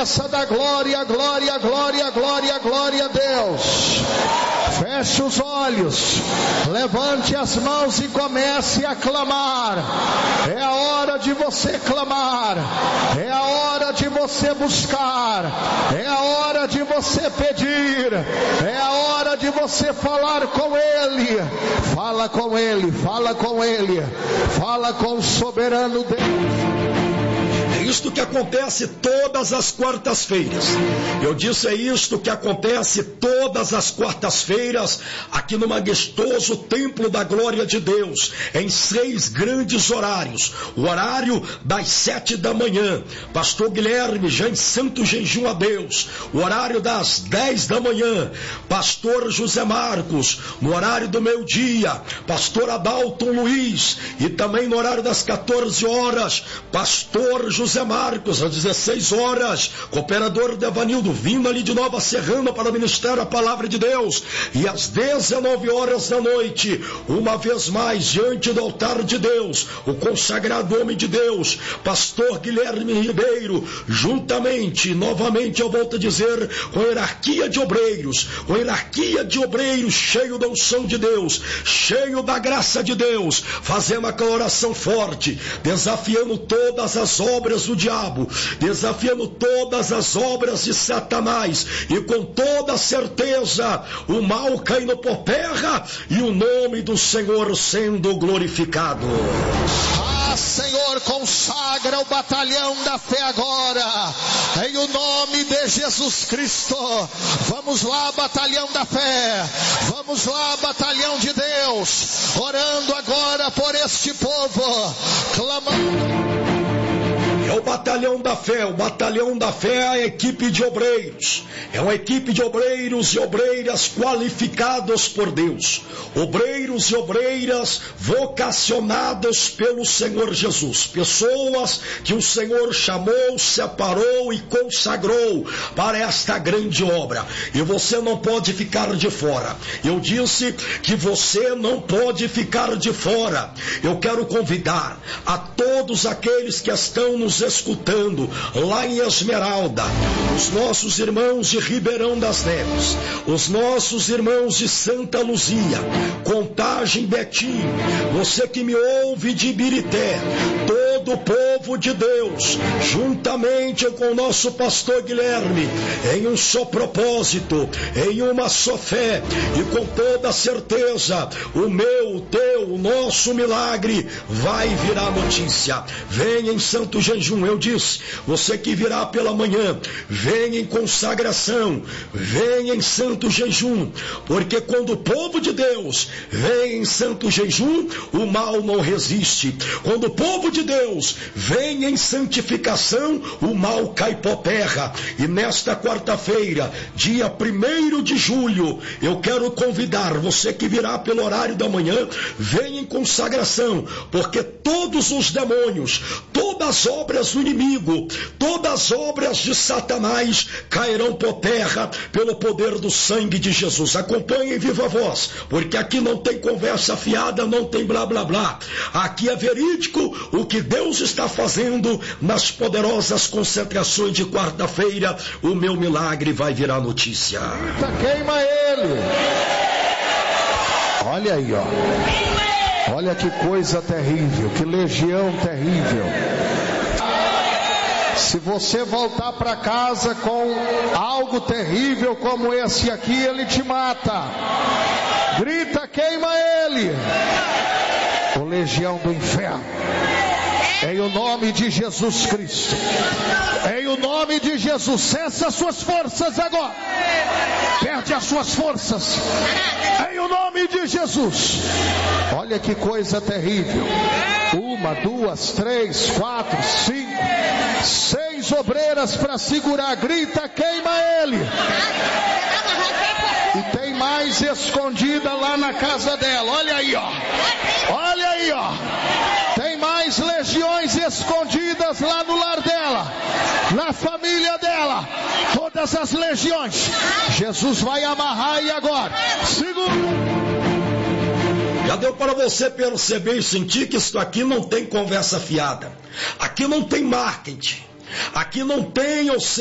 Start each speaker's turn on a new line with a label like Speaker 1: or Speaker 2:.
Speaker 1: começa a dar glória, glória, glória, glória, glória a Deus. Feche os olhos, levante as mãos e comece a clamar. É a hora de você clamar, é a hora de você buscar, é a hora de você pedir, é a hora de você falar com Ele. Fala com Ele, fala com Ele, fala com o soberano Deus.
Speaker 2: É isto que acontece todas as quartas-feiras. Eu disse, é isto que acontece todas as quartas-feiras aqui no majestoso Templo da Glória de Deus, em 6 grandes horários. O horário das 7 da manhã, pastor Guilherme já em santo jejum a Deus. O horário das 10 da manhã, pastor José Marcos. No horário do meio-dia, pastor Adalton Luiz. E também no horário das 14 horas, pastor José Marcos, às 16 horas, cooperador Devanildo, vindo ali de Nova Serrana para ministrar a palavra de Deus. E às 19 horas da noite, uma vez mais, diante do altar de Deus, o consagrado homem de Deus, pastor Guilherme Ribeiro, juntamente, novamente eu volto a dizer, com hierarquia de obreiros, cheio da unção de Deus, cheio da graça de Deus, fazendo aquela oração forte, desafiando todas as obras do diabo, desafiando todas as obras de Satanás, e com toda certeza o mal caindo por terra e o nome do Senhor sendo glorificado.
Speaker 1: Senhor, consagra o batalhão da fé agora, em o nome de Jesus Cristo. Vamos lá, batalhão da fé, vamos lá, batalhão de Deus, orando agora por este povo, clamando.
Speaker 2: É o batalhão da fé é a equipe de obreiros, é uma equipe de obreiros e obreiras qualificados por Deus, obreiros e obreiras vocacionados pelo Senhor Jesus, pessoas que o Senhor chamou, separou e consagrou para esta grande obra, e você não pode ficar de fora. Eu disse que você não pode ficar de fora. Eu quero convidar a todos aqueles que estão nos escutando lá em Esmeralda, os nossos irmãos de Ribeirão das Neves, os nossos irmãos de Santa Luzia, Contagem, Betim, você que me ouve de Ibirité, todo o povo de Deus, juntamente com o nosso pastor Guilherme, em um só propósito, em uma só fé, e com toda certeza, o meu, o teu, o nosso milagre vai virar notícia. Venha em santo jejum, eu disse, você que virá pela manhã, venha em consagração, venha em santo jejum, porque quando o povo de Deus vem em santo jejum, o mal não resiste. Quando o povo de Deus vem em santificação, o mal cai por terra. E nesta quarta-feira, dia 1º de julho, eu quero convidar você que virá pelo horário da manhã, venha em consagração, porque todos os demônios, todas as obras do inimigo, todas as obras de Satanás cairão por terra pelo poder do sangue de Jesus. Acompanhe em viva voz, porque aqui não tem conversa fiada, não tem blá blá blá. Aqui é verídico o que Deus está fazendo nas poderosas concentrações de quarta-feira. O meu milagre vai virar notícia.
Speaker 1: Queima ele. Olha aí, ó. Olha que coisa terrível, que legião terrível. Se você voltar para casa com algo terrível como esse aqui, ele te mata. Grita, queima ele. O legião do inferno. Em o nome de Jesus Cristo. Em o nome de Jesus. Cessa as suas forças agora. Perde as suas forças. Em o nome de Jesus. Olha que coisa terrível. 1, 2, 3, 4, 5, 6 obreiras para segurar. Grita, queima ele. E tem mais escondida lá na casa dela. Olha aí, ó. Olha aí, ó. Tem mais legiões escondidas lá no lar dela, na família dela. Todas as legiões. Jesus vai amarrar aí agora. Segura.
Speaker 2: Já deu para você perceber e sentir que isso aqui não tem conversa fiada. Aqui não tem marketing. Aqui não tem,